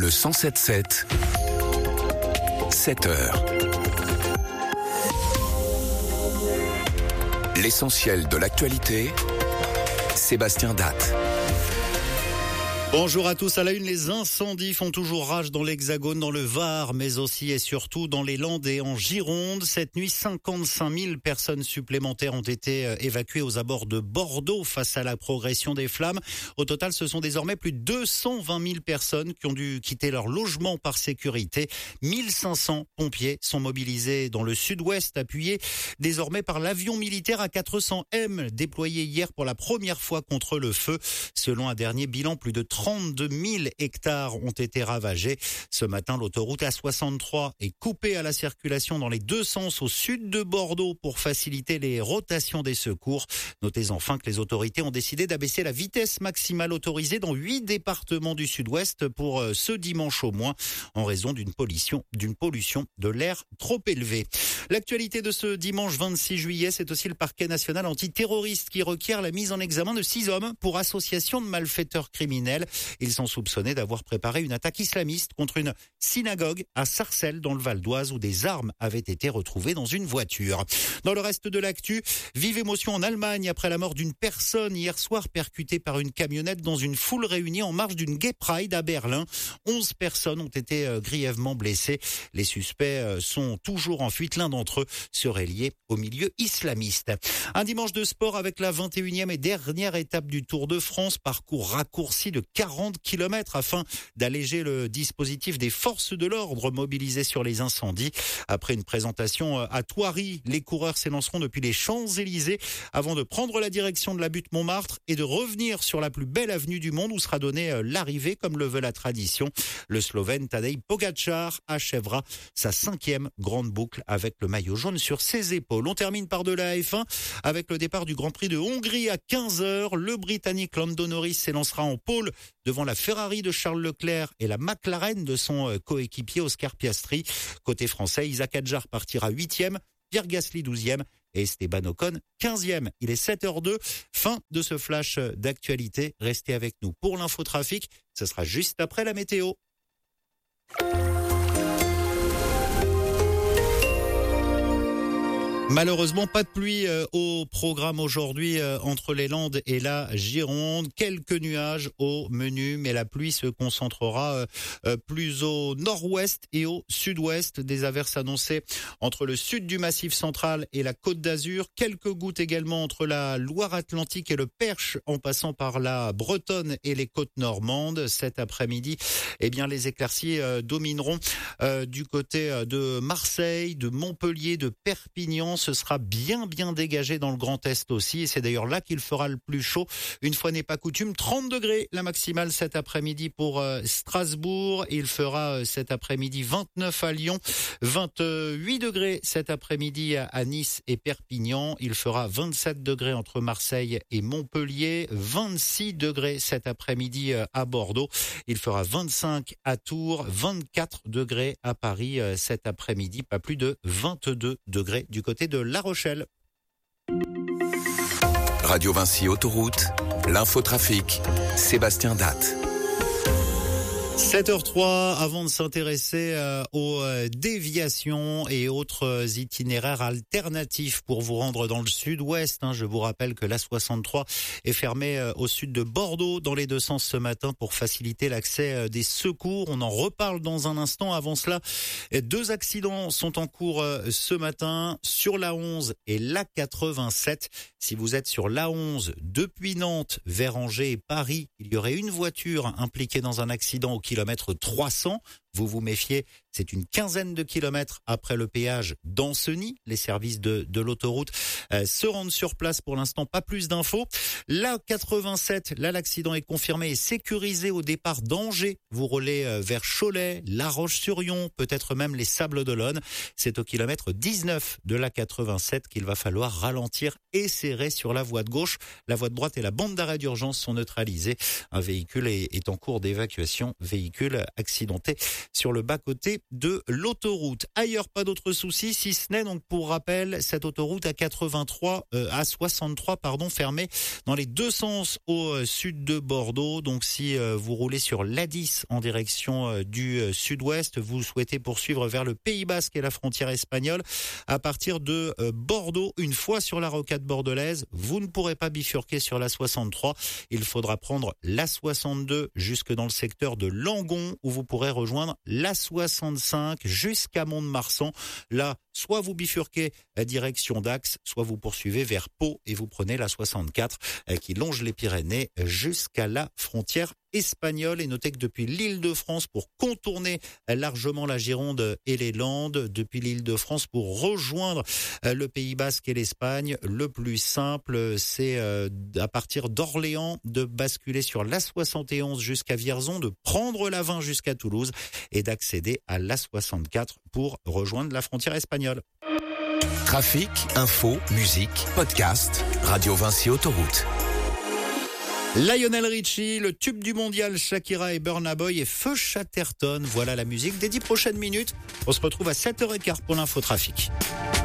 Le 107.7, 7 heures. L'essentiel de l'actualité, Sébastien Datte. Bonjour à tous. À la une, les incendies font toujours rage dans l'Hexagone, dans le Var, mais aussi et surtout dans les Landes et en Gironde. Cette nuit, 55 000 personnes supplémentaires ont été évacuées aux abords de Bordeaux face à la progression des flammes. Au total, ce sont désormais plus de 220 000 personnes qui ont dû quitter leur logement par sécurité. 1500 pompiers sont mobilisés dans le sud-ouest, appuyés désormais par l'avion militaire A400M, déployé hier pour la première fois contre le feu. Selon un dernier bilan, plus de 32 000 hectares ont été ravagés. Ce matin, l'autoroute A63 est coupée à la circulation dans les deux sens au sud de Bordeaux pour faciliter les rotations des secours. Notez enfin que les autorités ont décidé d'abaisser la vitesse maximale autorisée dans 8 départements du sud-ouest pour ce dimanche au moins, en raison d'une pollution de l'air trop élevée. L'actualité de ce dimanche 26 juillet, c'est aussi le parquet national antiterroriste qui requiert la mise en examen de 6 hommes pour association de malfaiteurs criminels. Ils sont soupçonnés d'avoir préparé une attaque islamiste contre une synagogue à Sarcelles dans le Val d'Oise où des armes avaient été retrouvées dans une voiture. Dans le reste de l'actu, vive émotion en Allemagne après la mort d'une personne hier soir percutée par une camionnette dans une foule réunie en marge d'une Gay Pride à Berlin. 11 personnes ont été grièvement blessées. Les suspects sont toujours en fuite. L'un d'entre eux serait lié au milieu islamiste. Un dimanche de sport avec la 21e et dernière étape du Tour de France, parcours raccourci de 40 km afin d'alléger le dispositif des forces de l'ordre mobilisées sur les incendies. Après une présentation à Thoiry, les coureurs s'élanceront depuis les Champs-Élysées avant de prendre la direction de la butte Montmartre et de revenir sur la plus belle avenue du monde où sera donnée l'arrivée comme le veut la tradition. Le Slovène Tadej Pogačar achèvera sa 5e grande boucle avec le maillot jaune sur ses épaules. On termine par de la F1 avec le départ du Grand Prix de Hongrie à 15h. Le Britannique Lando Norris s'élancera en pôle devant la Ferrari de Charles Leclerc et la McLaren de son coéquipier Oscar Piastri. Côté français, Isaac Hadjar partira 8e, Pierre Gasly 12e et Esteban Ocon 15e. Il est 7h02, fin de ce flash d'actualité. Restez avec nous pour l'infotrafic, ce sera juste après la météo. Malheureusement, pas de pluie au programme aujourd'hui entre les Landes et la Gironde. Quelques nuages au menu, mais la pluie se concentrera plus au nord-ouest et au sud-ouest. Des averses annoncées entre le sud du Massif central et la Côte d'Azur. Quelques gouttes également entre la Loire-Atlantique et le Perche, en passant par la Bretonne et les côtes normandes. Cet après-midi, les éclaircies domineront du côté de Marseille, de Montpellier, de Perpignan. Ce sera bien dégagé dans le Grand Est aussi et c'est d'ailleurs là qu'il fera le plus chaud. Une fois n'est pas coutume, 30 degrés la maximale cet après-midi pour Strasbourg. Il fera cet après-midi 29 à Lyon, 28 degrés cet après-midi à Nice et Perpignan. Il fera 27 degrés entre Marseille et Montpellier, 26 degrés cet après-midi à Bordeaux. Il fera 25 à Tours, 24 degrés à Paris cet après-midi, pas plus de 22 degrés du côté de La Rochelle. Radio Vinci Autoroute, l'infotrafic, Sébastien Datte. 7h03, avant de s'intéresser aux déviations et autres itinéraires alternatifs pour vous rendre dans le sud-ouest. Je vous rappelle que l'A63 est fermée au sud de Bordeaux dans les deux sens ce matin pour faciliter l'accès des secours. On en reparle dans un instant. Avant cela, 2 accidents sont en cours ce matin sur l'A11 et l'A87. Si vous êtes sur l'A11 depuis Nantes vers Angers et Paris, il y aurait une voiture impliquée dans un accident au kilomètre 300. Vous vous méfiez, c'est une quinzaine de kilomètres après le péage d'Ancenis. Les services de l'autoroute se rendent sur place. Pour l'instant, pas plus d'infos. La 87, là l'accident est confirmé et sécurisé au départ d'Angers. Vous roulez vers Cholet, La Roche-sur-Yon, peut-être même les Sables-d'Olonne. C'est au kilomètre 19 de la 87 qu'il va falloir ralentir et serrer sur la voie de gauche. La voie de droite et la bande d'arrêt d'urgence sont neutralisées. Un véhicule est en cours d'évacuation, véhicule accidenté sur le bas-côté de l'autoroute. Ailleurs, pas d'autres soucis, si ce n'est donc pour rappel, cette autoroute A63 fermée dans les deux sens au sud de Bordeaux. Donc si vous roulez sur l'A10 en direction du sud-ouest, vous souhaitez poursuivre vers le Pays Basque et la frontière espagnole, à partir de Bordeaux, une fois sur la rocade bordelaise, vous ne pourrez pas bifurquer sur la 63. Il faudra prendre la 62 jusque dans le secteur de Langon, où vous pourrez rejoindre la 65 jusqu'à Mont-de-Marsan. Là, soit vous bifurquez direction Dax, soit vous poursuivez vers Pau et vous prenez la 64 qui longe les Pyrénées jusqu'à la frontière espagnole. Et notez que depuis l'Île-de-France, pour contourner largement la Gironde et les Landes, depuis l'Île-de-France pour rejoindre le Pays Basque et l'Espagne, le plus simple, c'est à partir d'Orléans de basculer sur la 71 jusqu'à Vierzon, de prendre la 20 jusqu'à Toulouse et d'accéder à la 64 pour rejoindre la frontière espagnole. Trafic, info, musique, podcast, Radio Vinci Autoroute. Lionel Richie, le tube du mondial, Shakira et Burna Boy et Feu Chatterton. Voilà la musique des 10 prochaines minutes. On se retrouve à 7h15 pour l'infotrafic.